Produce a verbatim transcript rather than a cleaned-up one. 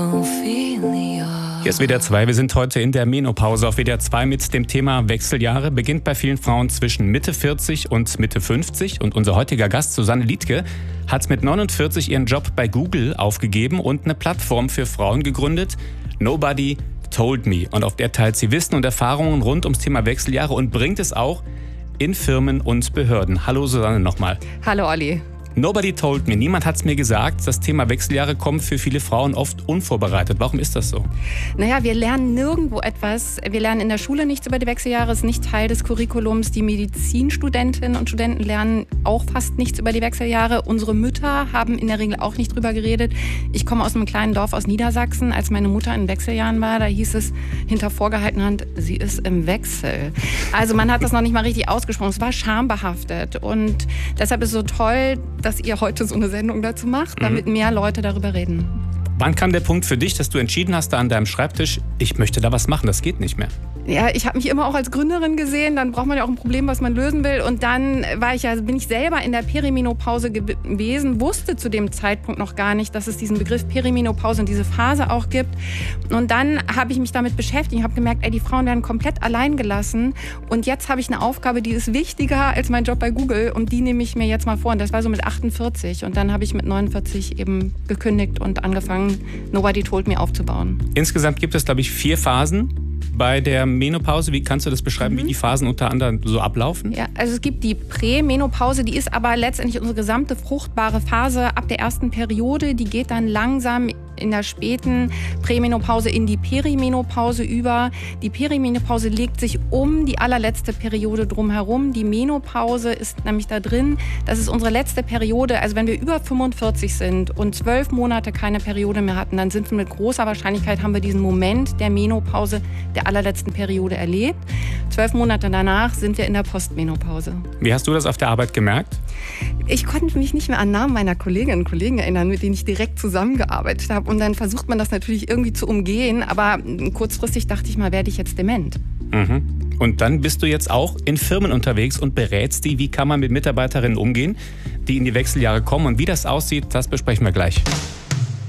Hier ist W D R zwei. Wir sind heute in der Menopause auf W D R zwei mit dem Thema Wechseljahre. Beginnt bei vielen Frauen zwischen Mitte vierzig und Mitte fünfzig. Und unser heutiger Gast, Susanne Liedtke, hat mit neunundvierzig ihren Job bei Google aufgegeben und eine Plattform für Frauen gegründet. Nobody Told Me. Und auf der teilt sie Wissen und Erfahrungen rund ums Thema Wechseljahre und bringt es auch in Firmen und Behörden. Hallo Susanne nochmal. Hallo Olli. Nobody told me. Niemand hat es mir gesagt. Das Thema Wechseljahre kommt für viele Frauen oft unvorbereitet. Warum ist das so? Naja, wir lernen nirgendwo etwas. Wir lernen in der Schule nichts über die Wechseljahre. Es ist nicht Teil des Curriculums. Die Medizinstudentinnen und Studenten lernen auch fast nichts über die Wechseljahre. Unsere Mütter haben in der Regel auch nicht drüber geredet. Ich komme aus einem kleinen Dorf aus Niedersachsen. Als meine Mutter in Wechseljahren war, da hieß es hinter vorgehaltener Hand, sie ist im Wechsel. Also man hat das noch nicht mal richtig ausgesprochen. Es war schambehaftet. Und deshalb ist es so toll, dass ihr heute so eine Sendung dazu macht, damit mhm. mehr Leute darüber reden. Wann kam der Punkt für dich, dass du entschieden hast, da an deinem Schreibtisch, ich möchte da was machen, das geht nicht mehr? Ja, ich habe mich immer auch als Gründerin gesehen, dann braucht man ja auch ein Problem, was man lösen will. Und dann war ich ja, bin ich selber in der Perimenopause gewesen, wusste zu dem Zeitpunkt noch gar nicht, dass es diesen Begriff Perimenopause und diese Phase auch gibt. Und dann habe ich mich damit beschäftigt und habe gemerkt, ey, die Frauen werden komplett allein gelassen. Und jetzt habe ich eine Aufgabe, die ist wichtiger als mein Job bei Google und die nehme ich mir jetzt mal vor. Und das war so mit achtundvierzig. Und dann habe ich mit neunundvierzig eben gekündigt und angefangen, Nobody Told Me aufzubauen. Insgesamt gibt es, glaube ich, vier Phasen bei der Menopause. Wie kannst du das beschreiben, mhm. wie die Phasen unter anderem so ablaufen? Ja, also es gibt die Prämenopause, die ist aber letztendlich unsere gesamte fruchtbare Phase ab der ersten Periode. Die geht dann langsam in der späten Prämenopause in die Perimenopause über. Die Perimenopause legt sich um die allerletzte Periode drumherum. Die Menopause ist nämlich da drin. Das ist unsere letzte Periode. Also wenn wir über fünfundvierzig sind und zwölf Monate keine Periode mehr hatten, dann sind wir mit großer Wahrscheinlichkeit, haben wir diesen Moment der Menopause, der allerletzten Periode erlebt. Zwölf Monate danach sind wir in der Postmenopause. Wie hast du das auf der Arbeit gemerkt? Ich konnte mich nicht mehr an Namen meiner Kolleginnen und Kollegen erinnern, mit denen ich direkt zusammengearbeitet habe. Und dann versucht man das natürlich irgendwie zu umgehen. Aber kurzfristig dachte ich mal, werde ich jetzt dement. Mhm. Und dann bist du jetzt auch in Firmen unterwegs und berätst die, wie kann man mit Mitarbeiterinnen umgehen, die in die Wechseljahre kommen. Und wie das aussieht, das besprechen wir gleich.